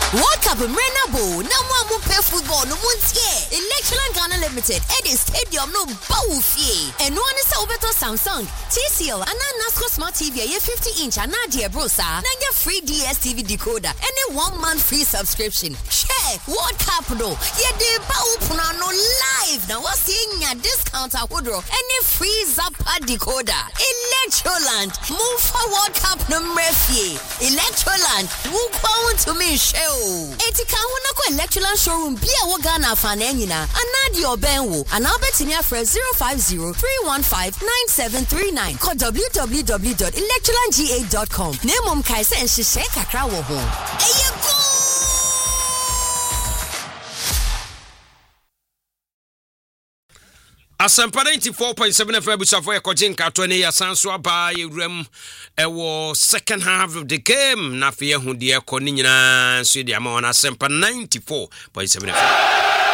World Cup Renabo, no one pay football, no one's here. Electron Ghana Limited, Eddie Stadium, no Bowfie. And one is over to Samsung, TCL, and NASCO Smart TV, a 50-inch, and Nadia Brosa, and your free DSTV decoder, and a 1 month free subscription. Share World Cup, no, yeah, the Bowpunano live. Now, what's seeing your discount at Woodrow, and a free Zappa decoder. Electroland, move for World Cup no Murphy. Electroland, move on to me show. Etika hunako Electroland showroom bia wo Ghana fanenina anadi obenwo anabetinia for 050-315-9739 call www.electrolandga.com nemom kaise enhihye kakra wo ho eyego Asampa 94.7 FM Busafo Ekojin Katone ya sanso aba yewrem ewo second half of the game na fe hu de ekoni nyina so de ama on Asampa 94.7 FM